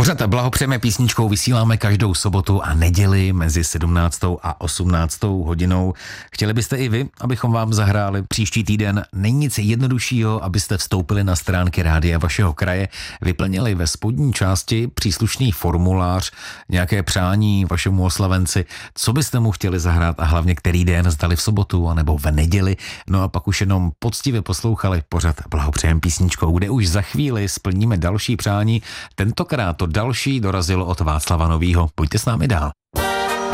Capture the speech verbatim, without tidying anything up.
Pořád blahopřejeme písničkou vysíláme každou sobotu a neděli mezi sedmnáctou a osmnáctou hodinou. Chtěli byste i vy, abychom vám zahráli příští týden? Není nic jednoduššího, abyste vstoupili na stránky rádia vašeho kraje, vyplnili ve spodní části příslušný formulář, nějaké přání vašemu oslavenci, co byste mu chtěli zahrát a hlavně který den, zdali v sobotu anebo v neděli. No a pak už jenom poctivě poslouchali pořad blahopřejem písničkou, kde už za chvíli splníme další přání. Tentokrát to další dorazilo od Václava Novýho. Pojďte s námi dál.